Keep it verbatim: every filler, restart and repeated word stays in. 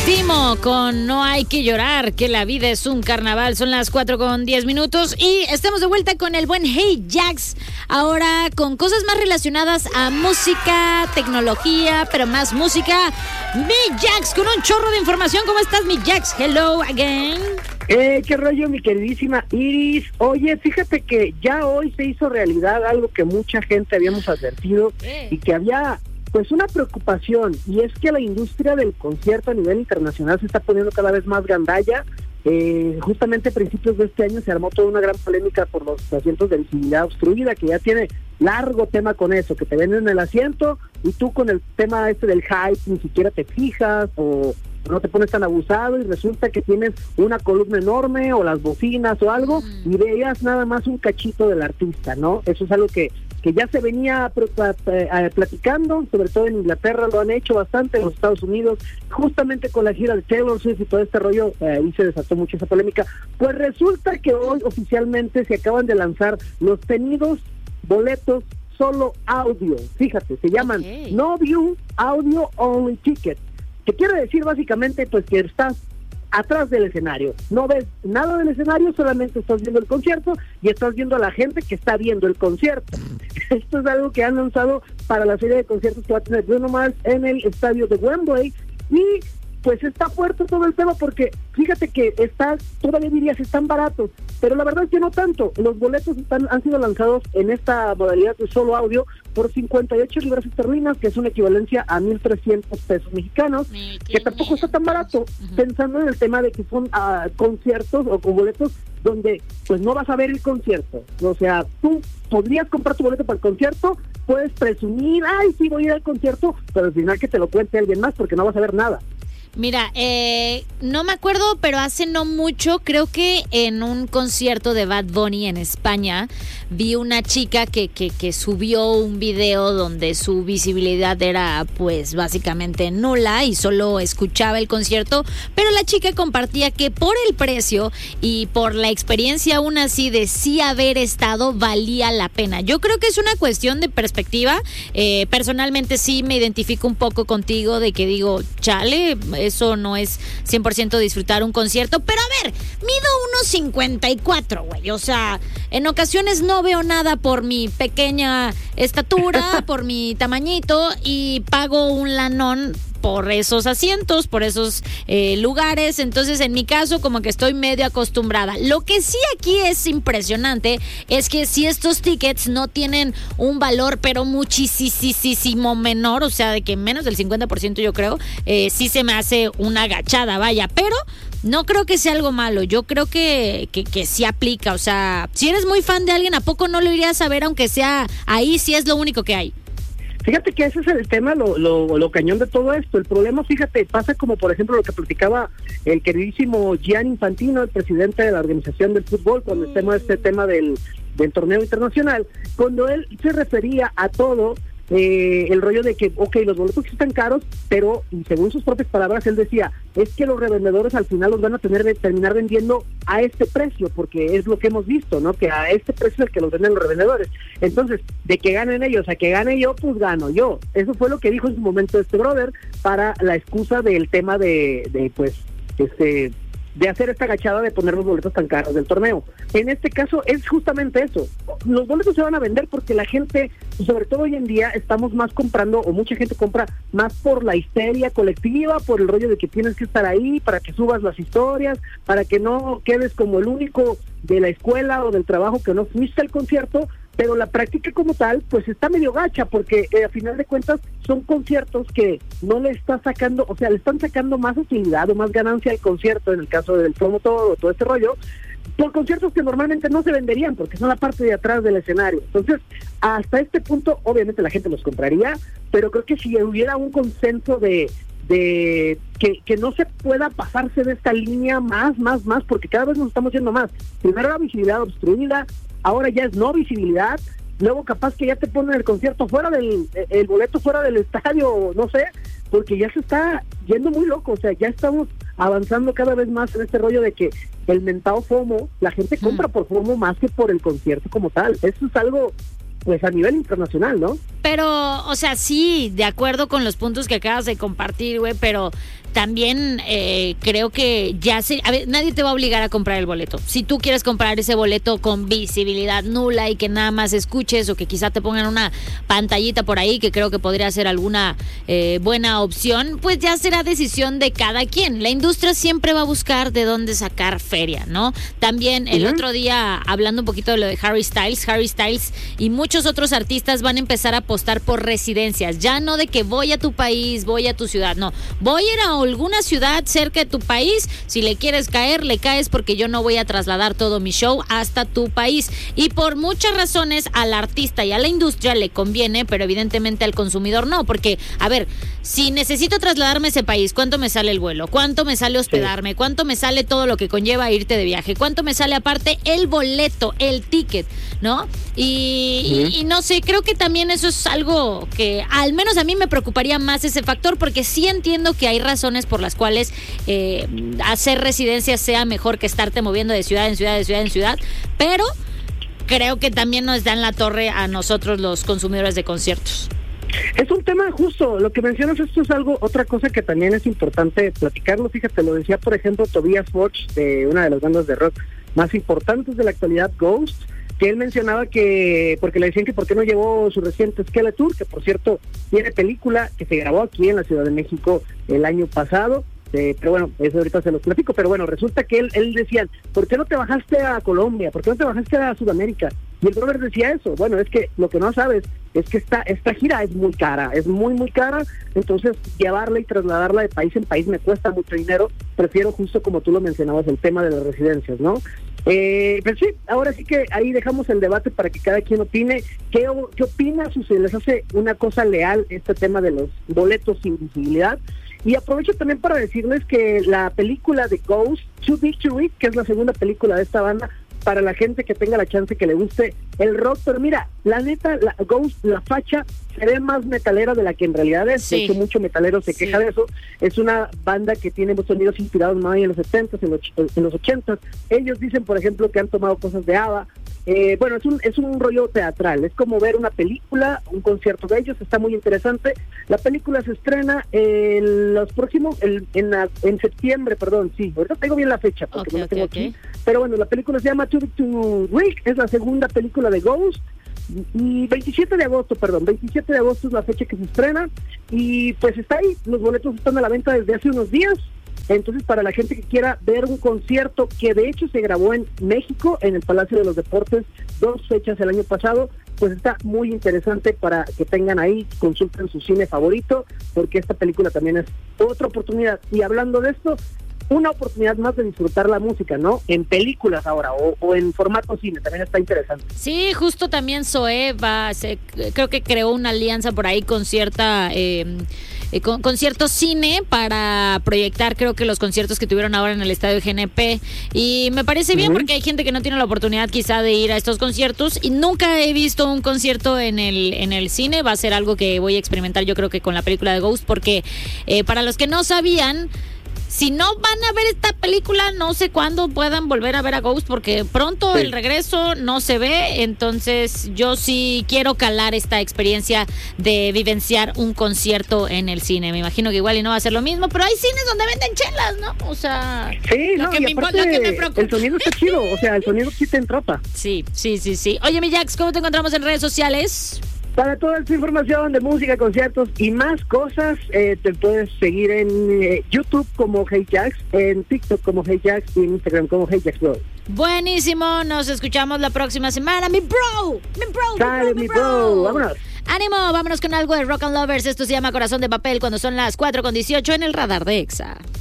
Timo con No hay que llorar, que la vida es un carnaval. Son las cuatro con diez minutos y estamos de vuelta con el buen Hey Jax. Ahora con cosas más relacionadas a música, tecnología, pero más música. Mi Jax con un chorro de información. ¿Cómo estás, mi Jax? Hello again. Eh, qué rollo, mi queridísima Iris. Oye, fíjate que ya hoy se hizo realidad algo que mucha gente habíamos advertido ¿Qué? y que había pues una preocupación, y es que la industria del concierto a nivel internacional se está poniendo cada vez más gandalla. Eh, justamente a principios de este año se armó toda una gran polémica por los asientos de visibilidad obstruida, que ya tiene largo tema con eso, que te venden el asiento y tú con el tema este del hype ni siquiera te fijas o no te pones tan abusado y resulta que tienes una columna enorme o las bocinas o algo mm. y veías nada más un cachito del artista, ¿no? Eso es algo que que ya se venía platicando, sobre todo en Inglaterra lo han hecho bastante, en los Estados Unidos, justamente con la gira de Taylor Swift y todo este rollo, eh, ahí se desató mucho esa polémica. Pues resulta que hoy oficialmente se acaban de lanzar los tenidos boletos solo audio, fíjate, se llaman okay. No View Audio Only Ticket, que quiere decir básicamente pues que estás atrás del escenario, no ves nada del escenario, solamente estás viendo el concierto y estás viendo a la gente que está viendo el concierto. Esto es algo que han lanzado para la serie de conciertos que va a tener Bruno Mars en el estadio de Wembley, y pues está fuerte todo el tema porque fíjate que está, todavía dirías están baratos, pero la verdad es que no tanto. Los boletos están han sido lanzados en esta modalidad de solo audio por cincuenta y ocho libras esterlinas, que es una equivalencia a mil trescientos pesos mexicanos, que tampoco está tan barato, uh-huh. pensando en el tema de que son uh, conciertos o con boletos donde pues no vas a ver el concierto. O sea, tú podrías comprar tu boleto para el concierto, puedes presumir, ay, sí voy a ir al concierto, pero al final que te lo cuente alguien más porque no vas a ver nada. Mira, eh, no me acuerdo, pero hace no mucho, creo que en un concierto de Bad Bunny en España, vi una chica que, que, que subió un video donde su visibilidad era pues básicamente nula y solo escuchaba el concierto, pero la chica compartía que por el precio y por la experiencia aún así de sí haber estado, valía la pena. Yo creo que es una cuestión de perspectiva. Eh, personalmente sí me identifico un poco contigo de que digo, chale, eso no es cien por ciento disfrutar un concierto, pero a ver, mido uno cincuenta y cuatro, güey, o sea, en ocasiones no veo nada por mi pequeña estatura, por mi tamañito, y pago un lanón por esos asientos, por esos eh, lugares. Entonces, en mi caso, como que estoy medio acostumbrada. Lo que sí aquí es impresionante es que si estos tickets no tienen un valor, pero muchísimo menor, o sea, de que menos del cincuenta por ciento yo creo, eh, sí se me hace una agachada, vaya, pero no creo que sea algo malo. Yo creo que, que, que sí aplica. O sea, si eres muy fan de alguien, ¿a poco no lo irías a ver aunque sea ahí, si es lo único que hay? Fíjate que ese es el tema, lo, lo, lo cañón de todo esto. El problema, fíjate, pasa como por ejemplo lo que platicaba el queridísimo Gianni Infantino, el presidente de la organización del fútbol, cuando estemos este tema del, del torneo internacional, cuando él se refería a todo eh, el rollo de que, ok, los boletos están caros, pero, y según sus propias palabras, él decía, es que los revendedores al final los van a tener de terminar vendiendo a este precio, porque es lo que hemos visto, ¿no? Que a este precio es el que los venden los revendedores. Entonces, de que ganen ellos a que gane yo, pues gano yo. Eso fue lo que dijo en su momento este brother para la excusa del tema de, de pues, este... de hacer esta agachada de poner los boletos tan caros del torneo. En este caso es justamente eso. Los boletos se van a vender porque la gente, sobre todo hoy en día, estamos más comprando, o mucha gente compra más por la histeria colectiva, por el rollo de que tienes que estar ahí para que subas las historias, para que no quedes como el único de la escuela o del trabajo que no fuiste al concierto. Pero la práctica como tal, pues está medio gacha, porque eh, a final de cuentas son conciertos que no le está sacando, o sea, le están sacando más utilidad o más ganancia al concierto, en el caso del promotor o todo este rollo, por conciertos que normalmente no se venderían, porque son la parte de atrás del escenario. Entonces, hasta este punto, obviamente la gente los compraría, pero creo que si hubiera un consenso de de que, que no se pueda pasarse de esta línea más, más, más, porque cada vez nos estamos yendo más. Primero la visibilidad obstruida, ahora ya es no visibilidad, luego capaz que ya te ponen el concierto fuera del, el boleto fuera del estadio, no sé, porque ya se está yendo muy loco. O sea, ya estamos avanzando cada vez más en este rollo de que el mentado FOMO, la gente compra por FOMO más que por el concierto como tal. Eso es algo, pues, a nivel internacional, ¿no? pero, o sea, sí, de acuerdo con los puntos que acabas de compartir, güey, pero también eh, creo que ya se, a ver, nadie te va a obligar a comprar el boleto. Si tú quieres comprar ese boleto con visibilidad nula y que nada más escuches, o que quizá te pongan una pantallita por ahí, que creo que podría ser alguna eh, buena opción, pues ya será decisión de cada quien. La industria siempre va a buscar de dónde sacar feria, ¿no? También el uh-huh. otro día, hablando un poquito de lo de Harry Styles, Harry Styles y muchos otros artistas van a empezar a apostar por residencias, ya no de que voy a tu país, voy a tu ciudad, no, voy a ir a alguna ciudad cerca de tu país, si le quieres caer, le caes, porque yo no voy a trasladar todo mi show hasta tu país. Y por muchas razones al artista y a la industria le conviene, pero evidentemente al consumidor no, porque, a ver, si necesito trasladarme a ese país, ¿cuánto me sale el vuelo? ¿Cuánto me sale hospedarme? Sí. ¿Cuánto me sale todo lo que conlleva irte de viaje? ¿Cuánto me sale aparte el boleto, el ticket, ¿no? Y, uh-huh. y, y no sé, creo que también eso es algo que al menos a mí me preocuparía más, ese factor, porque sí entiendo que hay razones por las cuales eh, hacer residencia sea mejor que estarte moviendo de ciudad en ciudad, de ciudad en ciudad, pero creo que también nos dan la torre a nosotros los consumidores de conciertos. Es un tema justo, lo que mencionas, esto es algo, otra cosa que también es importante platicarlo. Fíjate, lo decía por ejemplo Tobias Forge, de una de las bandas de rock más importantes de la actualidad, Ghost, que él mencionaba que, porque le decían que por qué no llevó su reciente Skeletor, que por cierto tiene película que se grabó aquí en la Ciudad de México el año pasado, eh, pero bueno, eso ahorita se los platico, pero bueno, resulta que él, él decía, ¿por qué no te bajaste a Colombia? ¿Por qué no te bajaste a Sudamérica? Y el brother decía eso, bueno, es que lo que no sabes es que esta, esta gira es muy cara, es muy muy cara, entonces llevarla y trasladarla de país en país me cuesta mucho dinero, prefiero justo como tú lo mencionabas, el tema de las residencias, ¿no? Eh, pero sí, ahora sí que ahí dejamos el debate para que cada quien opine. ¿Qué, qué opina si se les hace una cosa leal este tema de los boletos sin visibilidad? Y aprovecho también para decirles que la película de Ghost, Too Big to Eat, que es la segunda película de esta banda, para la gente que tenga la chance, que le guste el rock, pero mira, la neta, la Ghost, la facha, se ve más metalera de la que en realidad es, sí. De hecho mucho metalero se sí. queja de eso. Es una banda que tiene sonidos inspirados más en los setentas, en los, en los ochentas, ellos dicen por ejemplo que han tomado cosas de ABBA. Eh, bueno, es un es un rollo teatral, es como ver una película, un concierto de ellos, está muy interesante. La película se estrena en los próximos, el, en, la, en septiembre, perdón, sí, ahorita tengo bien la fecha porque okay, no la tengo okay, aquí, okay. Pero bueno, la película se llama Too Big to Week, es la segunda película de Ghost, y veintisiete de agosto, perdón, veintisiete de agosto es la fecha que se estrena, y pues está ahí, los boletos están a la venta desde hace unos días. Entonces, para la gente que quiera ver un concierto que de hecho se grabó en México, en el Palacio de los Deportes, dos fechas el año pasado, pues está muy interesante para que tengan ahí, consulten su cine favorito, porque esta película también es otra oportunidad. Y hablando de esto, una oportunidad más de disfrutar la música, ¿no? En películas ahora, o, o en formato cine, también está interesante. Sí, justo también Zoé va, se, creo que creó una alianza por ahí con cierta... Eh, Eh, con, conciertos cine para proyectar, creo que los conciertos que tuvieron ahora en el estadio G N P, y me parece bien, uh-huh. porque hay gente que no tiene la oportunidad quizá de ir a estos conciertos, y nunca he visto un concierto en el en el cine. Va a ser algo que voy a experimentar yo creo que con la película de Ghost, porque eh, para los que no sabían, si no van a ver esta película, no sé cuándo puedan volver a ver a Ghost, porque pronto sí. El regreso no se ve. Entonces yo sí quiero calar esta experiencia de vivenciar un concierto en el cine. Me imagino que igual y no va a ser lo mismo, pero hay cines donde venden chelas, ¿no? O sea, sí, lo, no, que, me aparte, lo que me preocupa. El sonido está chido, o sea, el sonido sí te entrapa. Sí, sí, sí, sí. Oye, mi Jax, ¿cómo te encontramos en redes sociales? Para toda esta información de música, conciertos y más cosas, eh, te puedes seguir en eh, YouTube como Hey Jax, en TikTok como Hey Jax y en Instagram como Hey Jax Bro. Buenísimo, nos escuchamos la próxima semana, mi bro, mi bro, Dale, mi bro, mi bro. Vámonos. Ánimo, vámonos con algo de Rock and Lovers. Esto se llama Corazón de Papel, cuando son las cuatro con dieciocho en el radar de Exa.